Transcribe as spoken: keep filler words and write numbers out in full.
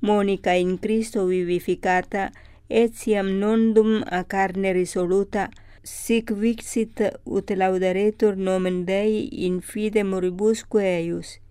monica in Christo vivificata, etiam nondum a carne risoluta, sic vixit ut laudaretur nomen Dei in fide moribusque eius,